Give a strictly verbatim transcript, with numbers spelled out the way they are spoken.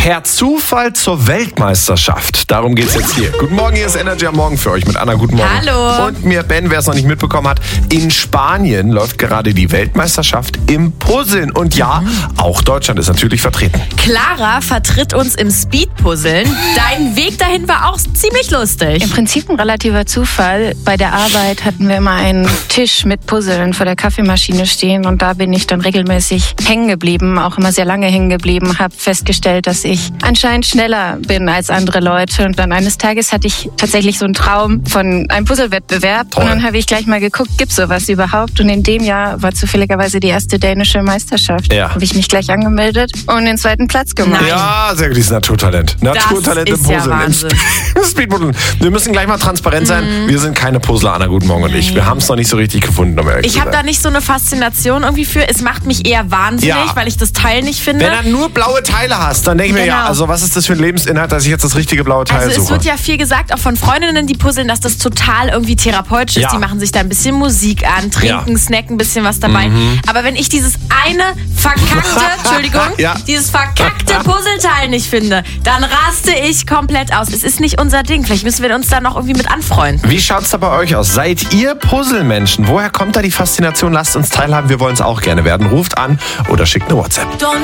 Per Zufall zur Weltmeisterschaft. Darum geht's jetzt hier. Guten Morgen, hier ist Energy am Morgen für euch mit Anna. Guten Morgen. Hallo. Und mir Ben, wer es noch nicht mitbekommen hat, in Spanien läuft gerade die Weltmeisterschaft im Puzzeln. Und ja, auch Deutschland ist natürlich vertreten. Clara vertritt uns im Speedpuzzeln. Dein Weg dahin war auch ziemlich lustig. Im Prinzip ein relativer Zufall. Bei der Arbeit hatten wir immer einen Tisch mit Puzzeln vor der Kaffeemaschine stehen und da bin ich dann regelmäßig hängen geblieben, auch immer sehr lange hängen geblieben, habe festgestellt, dass ich anscheinend schneller bin als andere Leute und dann eines Tages hatte ich tatsächlich so einen Traum von einem Puzzlewettbewerb. Toll. Und dann habe ich gleich mal geguckt, gibt's sowas überhaupt? Und in dem Jahr war zufälligerweise die erste dänische Meisterschaft. Ja. Habe ich mich gleich angemeldet und den zweiten Platz gemacht. Nein. Ja, sehr gut, dieses Naturtalent. Naturtalent im ist ja Puzzeln. Wahnsinn. Im Speedpuzzeln. Wir müssen gleich mal transparent sein. Mhm. Wir sind keine Puzzler, Anna. Guten Morgen und ich. Wir haben es noch nicht so richtig gefunden, um ehrlich Ich zu habe sein. da nicht so eine Faszination irgendwie für. Es macht mich eher wahnsinnig, Ja. weil ich das Teil nicht finde. Wenn du nur blaue Teile hast, dann denke ich mir, Genau. ja, also was ist das für ein Lebensinhalt, dass ich jetzt das richtige blaue Teil Also es suche? wird ja viel gesagt, auch von Freundinnen, die puzzeln, dass das total irgendwie therapeutisch ist. Ja. Die machen sich da ein bisschen Musik an, trinken, Ja. snacken ein bisschen was dabei. Aber wenn ich dieses eine verkackte, Entschuldigung, Ja. dieses verkackte Puzzleteil nicht finde, dann raste ich komplett aus. Es ist nicht unser Ding. Vielleicht müssen wir uns da noch irgendwie mit anfreunden. Wie schaut's da bei euch aus? Seid ihr Puzzlemenschen? Woher kommt da die Faszination? Lasst uns teilhaben, wir wollen es auch gerne werden. Ruft an oder schickt eine WhatsApp.